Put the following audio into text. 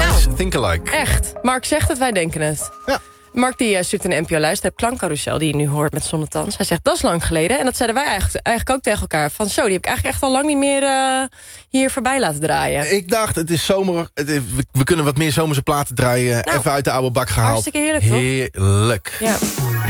Minds Think Alike. Echt. Mark zegt het, wij denken het. Ja. Mark die stuurt een NPO-luister, Klankcarousel, die je nu hoort met Zonnetans. Hij zegt, dat is lang geleden. En dat zeiden wij eigenlijk ook tegen elkaar. Van zo, die heb ik eigenlijk echt al lang niet meer hier voorbij laten draaien. Ik dacht, het is zomer. We kunnen wat meer zomerse platen draaien. Nou, even uit de oude bak gehaald. Hartstikke heerlijk, toch? Heerlijk. Ja.